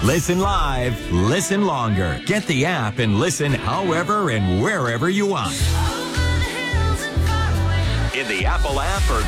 Listen live, listen longer. Get the app and listen however and wherever you want. In the Apple app or